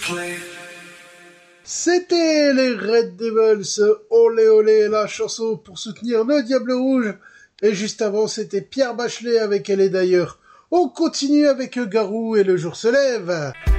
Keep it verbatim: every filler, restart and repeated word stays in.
C'était les Red Devils, olé olé, la chanson pour soutenir le Diable Rouge. Et juste avant, c'était Pierre Bachelet avec Elle est d'ailleurs. On continue avec Garou et Le jour se lève.